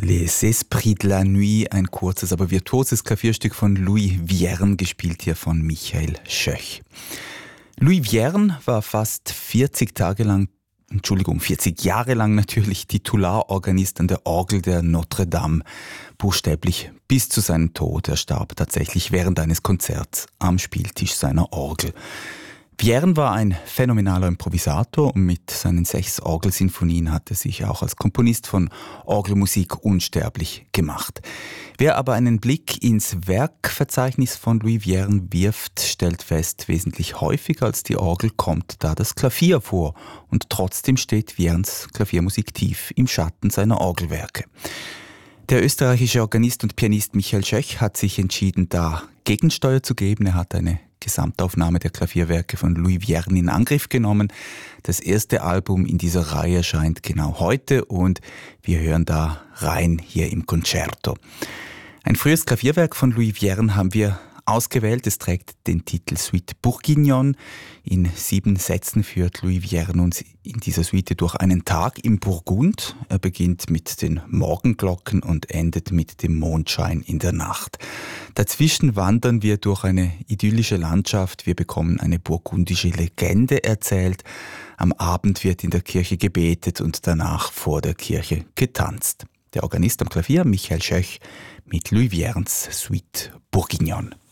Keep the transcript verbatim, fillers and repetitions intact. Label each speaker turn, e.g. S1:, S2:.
S1: Les Esprits de la Nuit, ein kurzes, aber virtuoses Klavierstück von Louis Vierne, gespielt hier von Michael Schöch. Louis Vierne war fast vierzig Tage lang, Entschuldigung, vierzig Jahre lang natürlich Titularorganist an der Orgel der Notre Dame, buchstäblich bis zu seinem Tod. Er starb tatsächlich während eines Konzerts am Spieltisch seiner Orgel. Vierne war ein phänomenaler Improvisator und mit seinen sechs Orgelsinfonien hat er sich auch als Komponist von Orgelmusik unsterblich gemacht. Wer aber einen Blick ins Werkverzeichnis von Louis Vierne wirft, stellt fest, wesentlich häufiger als die Orgel kommt da das Klavier vor und trotzdem steht Viernes Klaviermusik tief im Schatten seiner Orgelwerke. Der österreichische Organist und Pianist Michael Schöch hat sich entschieden, da Gegensteuer zu geben. Er hat eine Gesamtaufnahme der Klavierwerke von Louis Vierne in Angriff genommen. Das erste Album in dieser Reihe erscheint genau heute und wir hören da rein hier im Concerto. Ein frühes Klavierwerk von Louis Vierne haben wir ausgewählt. Es trägt den Titel Suite Bourguignon. In sieben Sätzen führt Louis Vierne uns in dieser Suite durch einen Tag im Burgund. Er beginnt mit den Morgenglocken und endet mit dem Mondschein in der Nacht. Dazwischen wandern wir durch eine idyllische Landschaft. Wir bekommen eine burgundische Legende erzählt. Am Abend wird in der Kirche gebetet und danach vor der Kirche getanzt. Der Organist am Klavier Michael Schöch mit Louis Viernes Suite Bourguignon.